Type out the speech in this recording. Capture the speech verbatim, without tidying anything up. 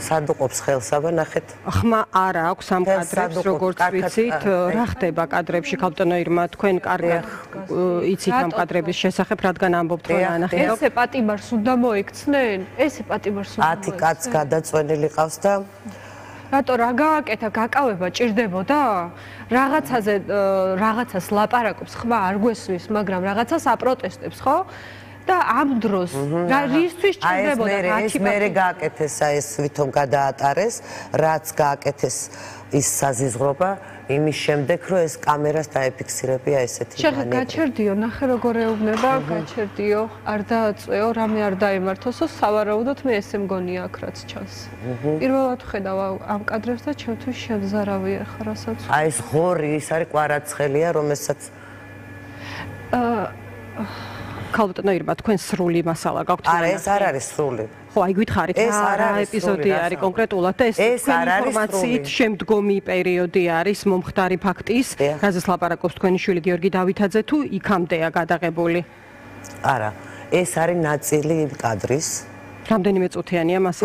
სადუყოფს ხელს აბა ნახეთ. ხმა არა აქვს ამ კადრებს, როგორც ვიცით, რა ხდება კადრებში ქალბატონო ირმა, თქვენ კარგად იცით ამ კადრების შესახებ, რადგან ამბობთ რომ ანახეთ. ესე პატიმარს უნდა მოიქცნენ? ესე პატიმარს უნდა ათი კაც გადაწვენილი ყავს და რატო რა გააკეთა, გაკავება ჭირდებოდა? რაღაცაზე რაღაცას ლაპარაკობს, ხმა არ გვესმის, მაგრამ რაღაცას აპროტესტებს, ხო? და ამ დროს რა რისთვის ჭირდებოდა ეს მერე გააკეთეს ეს ვითომ გადაატარეს, რაც გააკეთეს ის საზიზღრობა იმის შემდეგ რომ ეს კამერას დაეფიქსირებია ესეთი მანევრი. შეხ გაჩერდიო, ნახე როგორ ეუბნება, გაჩერდიო, არ დააწვეო, რამე არ დაემართოსო, სავარაუდოდ მე ესე მგონია აქ რაც ჩანს. პირველად ხედავ ამ კადრებს და ჩემთვის შემზარავი ახლა რასაც. აი ეს ღორი, ის არის კვარაცხელია, რომელსაც ქალბატონო ირმა, თქვენ სრული მასალა გაქვთ? არა, ეს არ არის სრული. ხო, აი გითხარით, რა ეპიზოდი არის კონკრეტულად და ეს ინფორმაციით შემდგომი პერიოდი არის მომხდარი ფაქტის, რაზეც ლაპარაკობს თქვენი შვილი გიორგი დავითაძე თუ იქამდეა გადაღებული? არა, ეს არის ნაწილი კადრის. რამდენიმე წუთიანია მასალა?